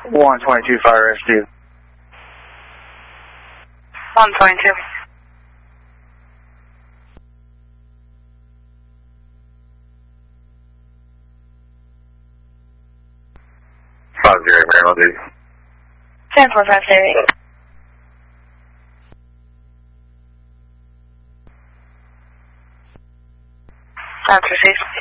122 fire rescue. 122. Maryland, dude. 1045 State. That's received.